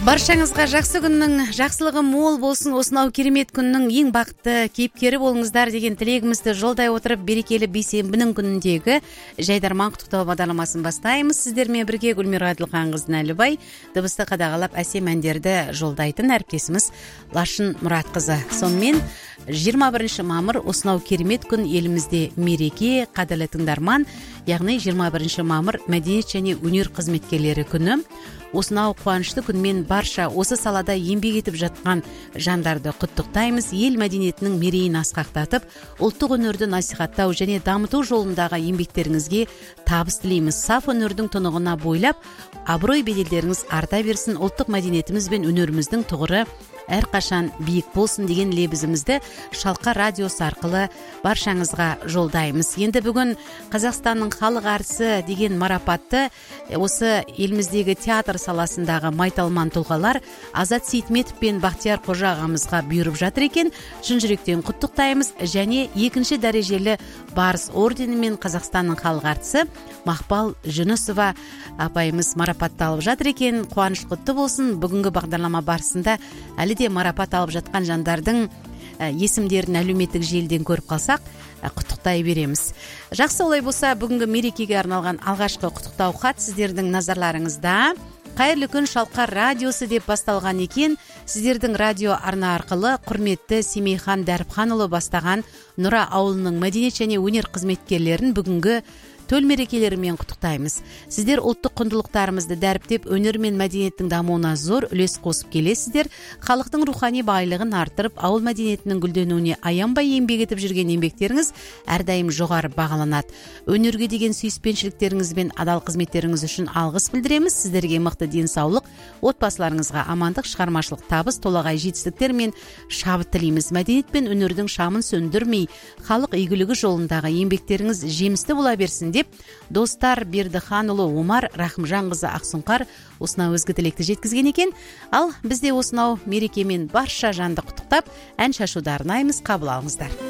Баршаңызға жақсы күннің, жақсылығы мол болсын, осынау керемет күннің ең бақытты кейіпкері болыңыздар деген тілегімізді жолдай отырып, берекелі бейсенбінің күніндегі жайдарман құттықтау бағдарламасын бастаймыз. Сіздермен бірге Гүлмира Әділханқызы Нәлібай, дыбысты қадағалап әсем әндерді жолдайтын әріптесіміз Лашын Мұратқызы. Сонымен 21 мамыр осынау керемет күн елімізде мереке, қадірлі тыңдарман, яғни 21 мамыр мәдениет және өнер қызметкерлері күні. Осынау қуанышты күнмен барша осы салада еңбек етіп жатқан жандарды құттықтаймыз. Ел мәдениетінің мерейін асқақтатып, ұлттық өнерді насихаттау және дамыту жолындағы еңбектеріңізге табыс тілейміз. Саф өнердің тұнығына бойлап, абырой беделдеріңіз арта берсін, ұлттық мәдениетіміз бен өнеріміздің тұғыры әрқашан биік болсын деген лебізімізді Шалқар радиосы арқылы баршаңызға жолдаймыз. Енді бүгін Қазақстанның халық әртісі деген марапатты осы еліміздегі театр саласындағы майталман тұлғалар Азат Сейтметов пен Бақтияр Қожа ағамызға бұйырып жатыр екен. Шын жүректен құттықтаймыз. Және екінші дәрежелі барыс орденімен Қазақстанның халық әртісі Мақпал Жүнісова апайымыз марапатталып жатыр екен. Қуаныш құтты болсын. Бүгінгі бағдарлама барысында әлі де марапат алып жатқан жандардың есімдерін әлеуметтік желіден көріп қалсақ, құттықтай береміз. Жақсы, олай болса, бүгінгі мерекеге арналған алғашқы құттықтау хат сіздердің назарларыңызда. Қайырлы күн, Шалқар радиосы деп басталған екен. Сіздердің радио арна арқылы құрметті Семейхан Дәріпханұлы бастаған Нұра ауылының мәдениет және өнер қызметкерлерін бүгінгі төл мерекелерімен құттықтаймыз. Сіздер ұлттық құндылықтарымызды дәріптеп, өнер мен мәдениеттің дамуына зор үлес қосып келесіздер. Халықтың рухани байлығын арттырып, ауыл мәдениетінің гүлденуіне аянбай еңбек етіп жүрген еңбектеріңіз әрдайым жоғары бағаланады. Өнерге деген сүйіспеншіліктеріңіз бен адал қызметтеріңіз үшін алғыс білдіреміз. Сіздерге мықты денсаулық, отбасыларыңызға амандық, шығармашылық табыс, толағай жетістіктер мен шабыт тілейміз. Мәдениет пен өнердің шамын сөндірмей, халық игілігі жолындағы еңбектеріңіз жемісті бола берсін деп достар Бердіханұлы Омар Рахымжанқызы Ақсұңқар осынау өзгі тілекті жеткізген екен. Ал бізде осынау мерекемен барша жанды құттықтап, ән шашуды арнаймыз. Қабыл алыңыздар.